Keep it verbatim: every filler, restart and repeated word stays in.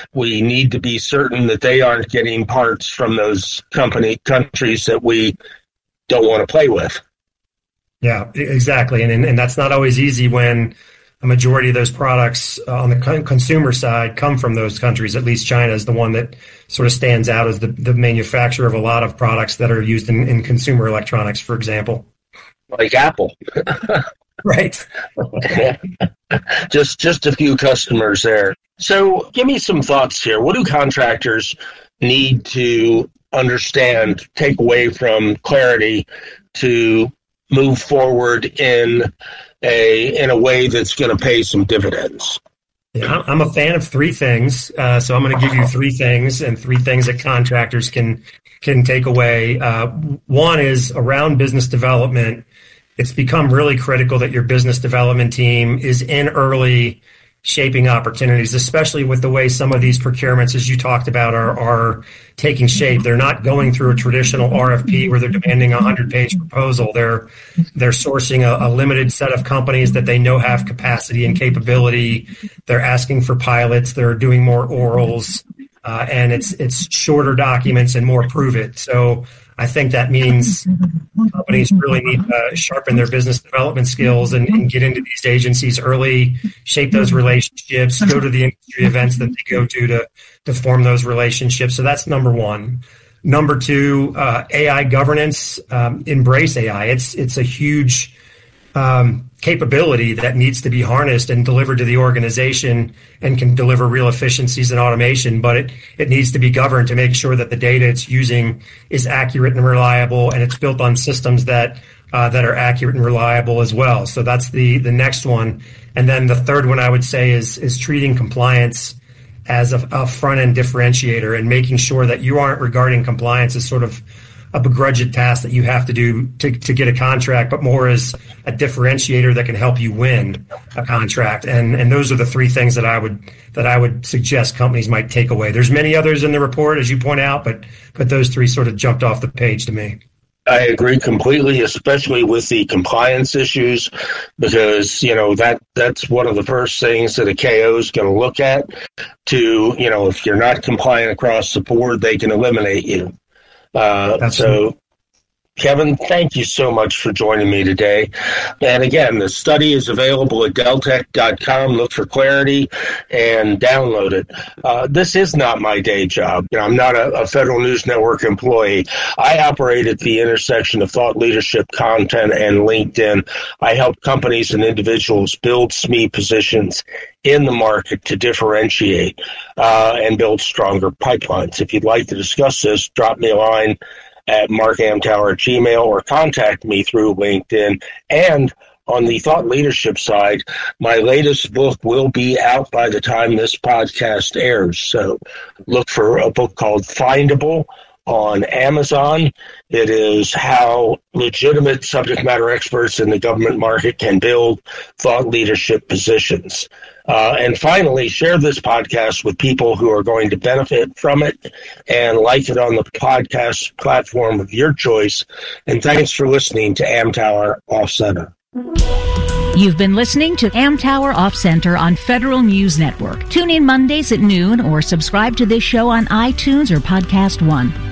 We need to be certain that they aren't getting parts from those company countries that we don't want to play with. Yeah, exactly. And, and and that's not always easy when a majority of those products uh, on the con- consumer side come from those countries. At least China is the one that sort of stands out as the, the manufacturer of a lot of products that are used in, in consumer electronics, for example. Like Apple. Right. just just a few customers there. So give me some thoughts here. What do contractors need to understand, take away from Clarity to move forward in a in a way that's going to pay some dividends? Yeah, I'm a fan of three things. Uh, so I'm going to give you three things and three things that contractors can can take away. Uh, one is around business development. It's become really critical that your business development team is in early, shaping opportunities, especially with the way some of these procurements, as you talked about, are, are taking shape. They're not going through a traditional R F P where they're demanding a hundred-page proposal. They're they're sourcing a, a limited set of companies that they know have capacity and capability. They're asking for pilots. They're doing more orals, uh, and it's it's shorter documents and more prove it. So I think that means companies really need to sharpen their business development skills and, and get into these agencies early, shape those relationships, go to the industry events that they go to to, to form those relationships. So that's number one. Number two, uh, A I governance, um, embrace A I. It's it's a huge um, capability that needs to be harnessed and delivered to the organization and can deliver real efficiencies and automation, but it, it needs to be governed to make sure that the data it's using is accurate and reliable, and it's built on systems that uh, that are accurate and reliable as well. So that's the the next one. And then the third one I would say is is treating compliance as a, a front-end differentiator and making sure that you aren't regarding compliance as sort of a begrudged task that you have to do to, to get a contract, but more as a differentiator that can help you win a contract. And and those are the three things that I would that I would suggest companies might take away. There's many others in the report, as you point out, but but those three sort of jumped off the page to me. I agree completely, especially with the compliance issues, because, you know, that that's one of the first things that a K O is going to look at to, you know, if you're not compliant across the board, they can eliminate you. Uh, so, Kevin, thank you so much for joining me today. And again, the study is available at deltek dot com. Look for Clarity and download it. Uh, this is not my day job. You know, I'm not a, a Federal News Network employee. I operate at the intersection of thought leadership, content, and LinkedIn. I help companies and individuals build S M E positions in the market to differentiate uh, and build stronger pipelines. If you'd like to discuss this, drop me a line at mark amtower at gmail or contact me through LinkedIn. And on the thought leadership side, my latest book will be out by the time this podcast airs. So look for a book called Findable on Amazon. It is how legitimate subject matter experts in the government market can build thought leadership positions. Uh, and finally, share this podcast with people who are going to benefit from it and like it on the podcast platform of your choice. And thanks for listening to Amtower Off Center. You've been listening to Amtower Off Center on Federal News Network. Tune in Mondays at noon or subscribe to this show on iTunes or Podcast One.